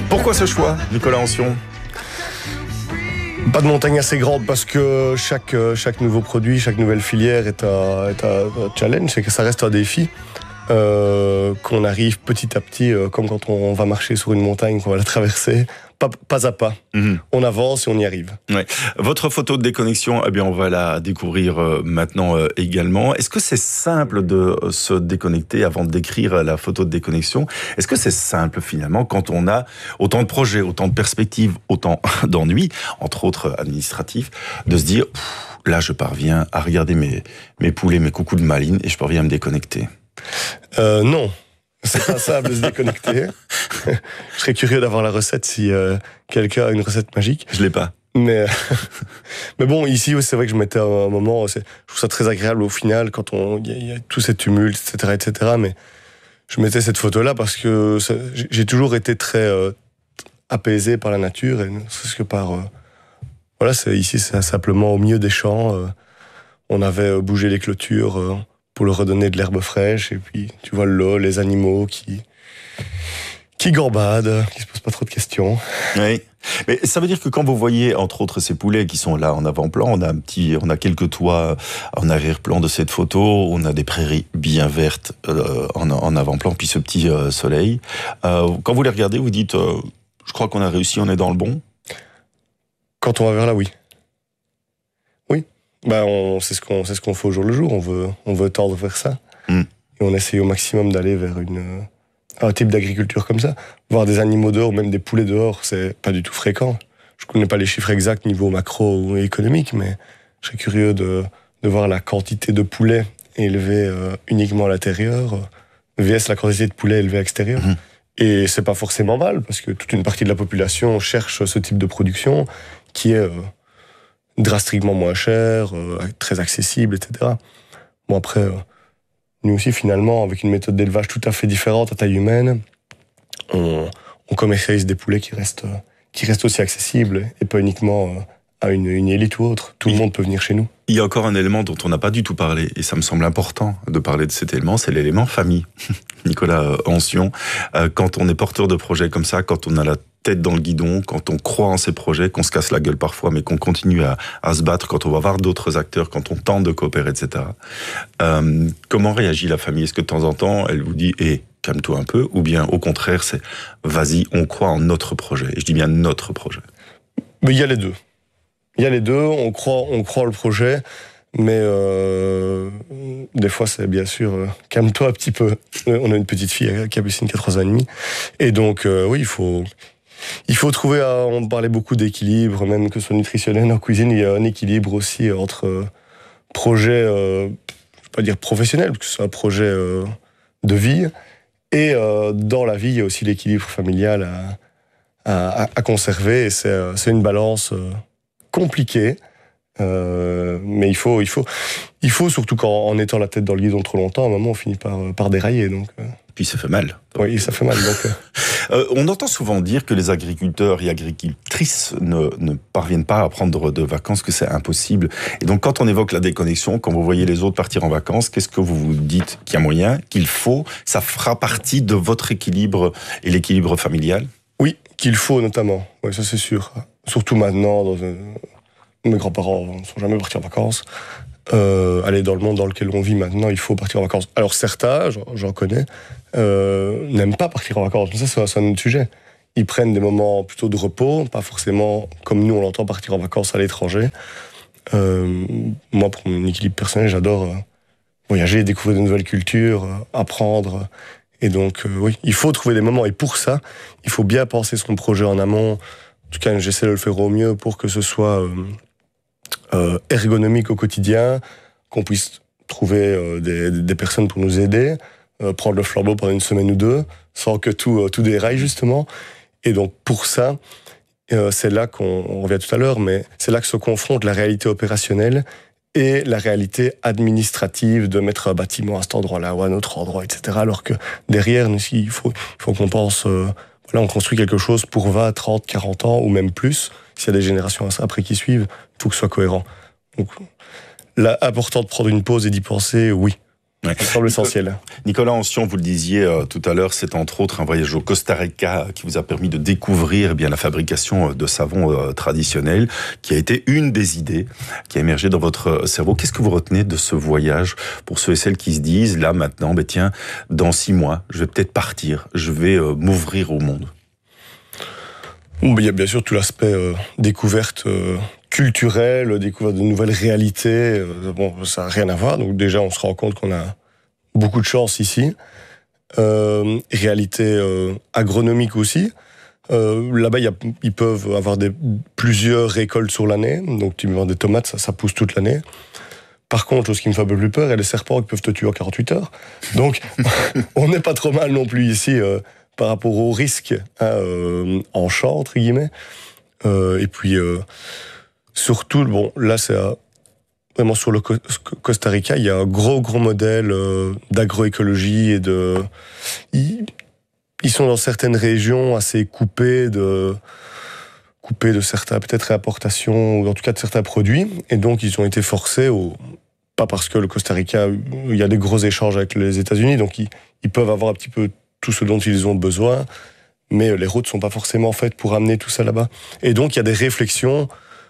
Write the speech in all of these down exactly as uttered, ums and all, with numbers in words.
Pourquoi ce choix, Nicolas Ancion ? Pas de montagne assez grande parce que chaque, chaque nouveau produit, chaque nouvelle filière est un, est un challenge, c'est que ça reste un défi. Euh, qu'on arrive petit à petit, euh, comme quand on va marcher sur une montagne, qu'on va la traverser, pas, pas à pas. Mmh. On avance et on y arrive. Ouais. Votre photo de déconnexion, eh bien, on va la découvrir euh, maintenant euh, également. Est-ce que c'est simple de se déconnecter avant de décrire la photo de déconnexion ? Est-ce que c'est simple finalement quand on a autant de projets, autant de perspectives, autant d'ennuis, entre autres administratifs, de se dire, là je parviens à regarder mes, mes poulets, mes coucous de Malines et je parviens à me déconnecter ? Euh, non, c'est pas simple de se déconnecter. Je serais curieux d'avoir la recette si euh, quelqu'un a une recette magique. Je l'ai pas. Mais, mais bon, ici, c'est vrai que je mettais un moment, c'est, je trouve ça très agréable au final, quand on, il y, y a tout ces tumultes, et cetera, et cetera. Mais je mettais cette photo-là parce que ça, j'ai toujours été très euh, apaisé par la nature, et c'est que par, euh, voilà, c'est, ici, c'est simplement au milieu des champs, euh, on avait bougé les clôtures, euh, pour leur redonner de l'herbe fraîche, et puis tu vois l'eau, les animaux qui qui gambadent, qui se posent pas trop de questions. Oui, mais ça veut dire que quand vous voyez entre autres ces poulets qui sont là en avant-plan, on a un petit, on a quelques toits en arrière-plan de cette photo, on a des prairies bien vertes euh, en, en avant-plan, puis ce petit euh, soleil. Euh, quand vous les regardez, vous dites, euh, je crois qu'on a réussi, on est dans le bon. Quand on va vers là, oui. Oui. Bah, on, c'est ce qu'on, c'est ce qu'on fait au jour le jour. On veut, on veut tendre vers ça. Mm. Et on essaye au maximum d'aller vers une, un type d'agriculture comme ça. Voir des animaux dehors, même des poulets dehors, c'est pas du tout fréquent. Je connais pas les chiffres exacts niveau macro ou économique, mais je serais curieux de, de voir la quantité de poulets élevés euh, uniquement à l'intérieur, euh, versus la quantité de poulets élevés à l'extérieur. Mm. Et c'est pas forcément mal, parce que toute une partie de la population cherche ce type de production qui est euh, drastiquement moins cher, euh, très accessible, et cetera. Bon, après, euh, nous aussi, finalement, avec une méthode d'élevage tout à fait différente à taille humaine, on, on commercialise des poulets qui restent, euh, qui restent aussi accessibles, et pas uniquement euh, à une, une élite ou autre. Tout le monde peut venir chez nous. Il y a encore un élément dont on n'a pas du tout parlé, et ça me semble important de parler de cet élément, c'est l'élément famille. Nicolas Ancion, euh, quand on est porteur de projets comme ça, quand on a la tête dans le guidon, quand on croit en ces projets, qu'on se casse la gueule parfois, mais qu'on continue à, à se battre, quand on va voir d'autres acteurs, quand on tente de coopérer, et cetera. Euh, comment réagit la famille ? Est-ce que de temps en temps, elle vous dit hey, « calme-toi un peu » ou bien au contraire, c'est « vas-y, on croit en notre projet ». Et je dis bien notre projet. Mais il y a les deux. Il y a les deux, on croit, on croit le projet, mais euh, des fois, c'est bien sûr, euh, calme-toi un petit peu. On a une petite fille, Capucine, qui a trois ans et demi, et donc, euh, oui, il faut... Il faut trouver, on parlait beaucoup d'équilibre, même que ce soit nutritionnel en cuisine, il y a un équilibre aussi entre projet, euh, je ne vais pas dire professionnel, parce que c'est un projet euh, de vie, et euh, dans la vie, il y a aussi l'équilibre familial à, à, à conserver, et c'est, c'est une balance euh, compliquée, euh, mais il faut, il faut, il faut surtout qu'en en étant la tête dans le guidon trop longtemps, à un moment, on finit par, par dérailler, donc... Euh. Puis ça fait mal. Oui, ça fait mal. Donc, euh... Euh, on entend souvent dire que les agriculteurs et agricultrices ne, ne parviennent pas à prendre de vacances, que c'est impossible. Et donc, quand on évoque la déconnexion, quand vous voyez les autres partir en vacances, qu'est-ce que vous vous dites qu'il y a moyen, qu'il faut, ça fera partie de votre équilibre et l'équilibre familial ? Oui, qu'il faut notamment. Oui, ça c'est sûr. Surtout maintenant, dans un... mes grands-parents ne sont jamais partis en vacances. Euh, aller dans le monde dans lequel on vit maintenant, il faut partir en vacances. Alors certains, j'en, j'en connais, euh, n'aiment pas partir en vacances. Mais ça, c'est, c'est un autre sujet. Ils prennent des moments plutôt de repos, pas forcément comme nous, on l'entend, partir en vacances à l'étranger. Euh, moi, pour mon équilibre personnel, j'adore euh, voyager, découvrir de nouvelles cultures, euh, apprendre. Et donc, euh, oui, il faut trouver des moments. Et pour ça, il faut bien penser son projet en amont. En tout cas, j'essaie de le faire au mieux pour que ce soit... Euh, Euh, ergonomique au quotidien, qu'on puisse trouver euh, des, des personnes pour nous aider, euh, prendre le flambeau pendant une semaine ou deux, sans que tout, euh, tout déraille justement. Et donc pour ça, euh, c'est là qu'on on revient tout à l'heure, mais c'est là que se confronte la réalité opérationnelle et la réalité administrative de mettre un bâtiment à cet endroit-là ou à un autre endroit, et cetera. Alors que derrière, nous, il faut, il faut qu'on pense, euh, voilà, on construit quelque chose pour vingt, trente, quarante ans ou même plus. S'il y a des générations après qui suivent, il faut que ce soit cohérent. Donc, là, important de prendre une pause et d'y penser, oui. Ouais. Ça semble essentiel. Nicolas Ancion, vous le disiez euh, tout à l'heure, c'est entre autres un voyage au Costa Rica qui vous a permis de découvrir eh bien la fabrication de savon euh, traditionnel, qui a été une des idées qui a émergé dans votre cerveau. Qu'est-ce que vous retenez de ce voyage pour ceux et celles qui se disent, là maintenant, ben tiens, dans six mois, je vais peut-être partir, je vais euh, m'ouvrir au monde? Il y a bien sûr tout l'aspect euh, découverte euh, culturelle, découverte de nouvelles réalités. Euh, bon, ça n'a rien à voir. Donc déjà, on se rend compte qu'on a beaucoup de chance ici. Euh, réalité euh, agronomique aussi. Euh, là-bas, y a, ils peuvent avoir des, plusieurs récoltes sur l'année. Donc tu me vends des tomates, ça, ça pousse toute l'année. Par contre, chose qui me fait un peu plus peur, il y a des serpents qui peuvent te tuer en quarante-huit heures. Donc, on n'est pas trop mal non plus ici euh, par rapport au risque hein, euh, en champ, entre guillemets. Euh, et puis, euh, surtout, bon, là, c'est euh, vraiment sur le Co- Costa Rica, il y a un gros, gros modèle euh, d'agroécologie et de... Ils, ils sont dans certaines régions assez coupées de... coupés de certains, peut-être réimportations, ou en tout cas de certains produits. Et donc, ils ont été forcés, au, pas parce que le Costa Rica, il y a des gros échanges avec les États-Unis, donc ils, ils peuvent avoir un petit peu tout ce dont ils ont besoin, mais les routes ne sont pas forcément faites pour amener tout ça là-bas. Et donc, il y a des réflexions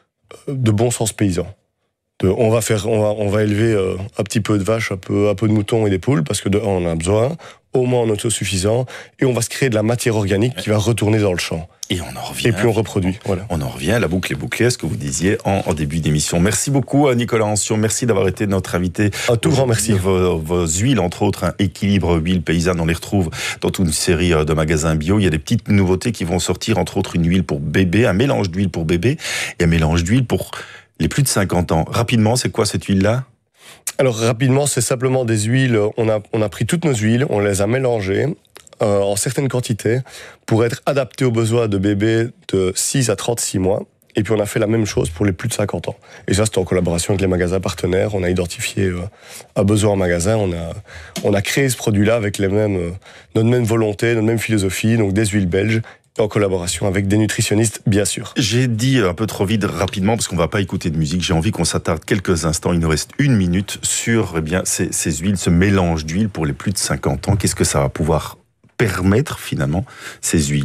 de bon sens paysan. De, on va faire, on va, on va élever euh, un petit peu de vaches, un peu, un peu de moutons et des poules, parce que de, on en a besoin, au moins en autosuffisant, et on va se créer de la matière organique qui va retourner dans le champ. Et on en revient. Et puis on reproduit. Voilà. On en revient, la boucle est bouclée, à ce que vous disiez en, en début d'émission. Merci beaucoup, Nicolas Ancion. Merci d'avoir été notre invité. Un tout grand merci. Vos, vos huiles, entre autres, un équilibre huile paysanne, on les retrouve dans toute une série de magasins bio. Il y a des petites nouveautés qui vont sortir, entre autres une huile pour bébé, un mélange d'huile pour bébé et un mélange d'huile pour les plus de cinquante ans. Rapidement, c'est quoi cette huile-là ? Alors rapidement, c'est simplement des huiles. On a, on a pris toutes nos huiles, on les a mélangées euh, en certaines quantités pour être adaptées aux besoins de bébés de six à trente-six mois. Et puis on a fait la même chose pour les plus de cinquante ans. Et ça, c'était en collaboration avec les magasins partenaires. On a identifié euh, un besoin en magasin. On a, on a créé ce produit-là avec les mêmes, euh, notre même volonté, notre même philosophie, donc des huiles belges, en collaboration avec des nutritionnistes, bien sûr. J'ai dit un peu trop vite rapidement parce qu'on va pas écouter de musique. J'ai envie qu'on s'attarde quelques instants. Il nous reste une minute sur eh bien ces, ces huiles, ce mélange d'huiles pour les plus de cinquante ans. Qu'est-ce que ça va pouvoir permettre finalement, ces huiles ?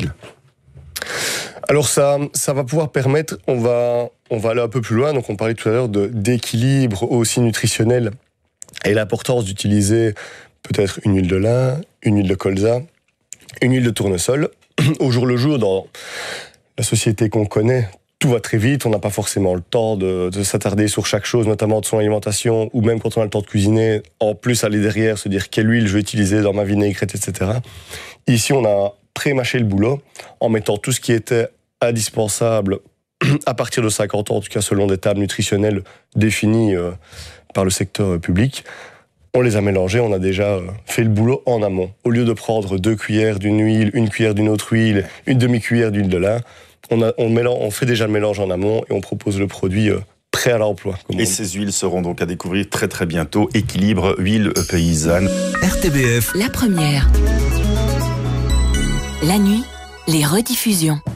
Alors ça, ça va pouvoir permettre, on va, on va aller un peu plus loin. Donc on parlait tout à l'heure de, d'équilibre aussi nutritionnel et l'importance d'utiliser peut-être une huile de lin, une huile de colza, une huile de tournesol. Au jour le jour, dans la société qu'on connaît, tout va très vite, on n'a pas forcément le temps de, de s'attarder sur chaque chose, notamment de son alimentation, ou même quand on a le temps de cuisiner, en plus aller derrière, se dire quelle huile je vais utiliser dans ma vinaigrette, et cetera. Ici, on a pré-mâché le boulot, en mettant tout ce qui était indispensable à partir de cinquante ans, en tout cas selon des tables nutritionnelles définies euh, par le secteur public. On les a mélangés, on a déjà fait le boulot en amont. Au lieu de prendre deux cuillères d'une huile, une cuillère d'une autre huile, une demi-cuillère d'huile de lin, on, a, on, mélange, on fait déjà le mélange en amont et on propose le produit prêt à l'emploi. Et ces huiles seront donc à découvrir très très bientôt. Équilibre, huile paysanne. R T B F. La première. La nuit, les rediffusions.